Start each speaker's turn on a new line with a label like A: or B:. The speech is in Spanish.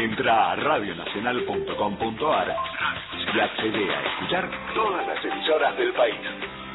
A: Entra a radionacional.com.ar y accede a escuchar todas las emisoras del país.